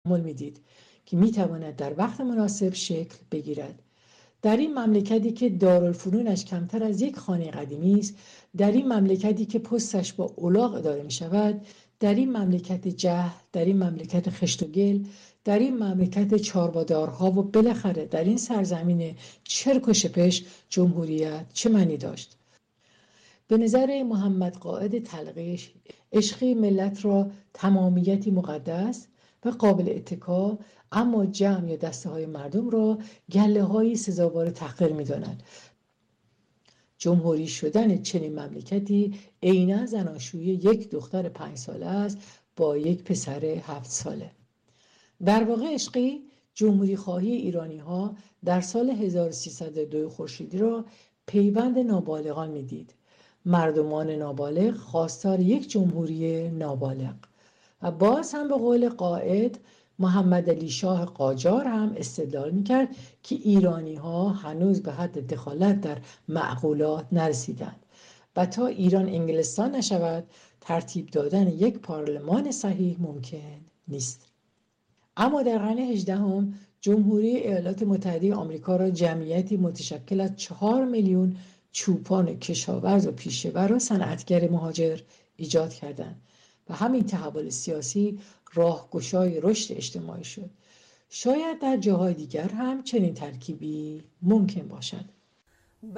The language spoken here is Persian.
میدید که میتواند در وقت مناسب شکل بگیرد. در این مملکتی که دارالفنونش کمتر از یک خانه قدیمی است، در این مملکتی که پستش با الاغ اداره می شود، در این مملکت جهل، در این مملکت خشت و گل، در این مملکت چاربادارها و بالاخره در این سرزمین چرک و شپش جمهوریت چه معنی داشت؟ به نظر محمد قائد تلقیش، عشق ملت را تمامیتی مقدس و قابل اتکا، اما جمع یا دسته های مردم را گله های سزاوار تحقیر می داند. جمهوری شدن چنین مملکتی عیناً زناشویی یک دختر 5 ساله است با یک پسر 7 ساله. در واقع عشقی جمهوری خواهی ایرانی ها در سال 1302 خورشیدی را پیوند نابالغان می دید. مردمان نابالغ خواستار یک جمهوری نابالغ. و باز هم به قول قائد محمد علی شاه قاجار هم استدلال میکرد که ایرانی ها هنوز به حد دخالت در معقولات نرسیدند و تا ایران انگلستان نشود ترتیب دادن یک پارلمان صحیح ممکن نیست. اما در قرن 18 جمهوری ایالات متحده آمریکا را جمعیتی متشکل از 4 میلیون چوپان کشاورز و پیشه‌ور و صنعتگر مهاجر ایجاد کردند و همین تحول سیاسی راهگشای رشد اجتماعی شد. شاید در جاهای دیگر هم چنین ترکیبی ممکن باشد.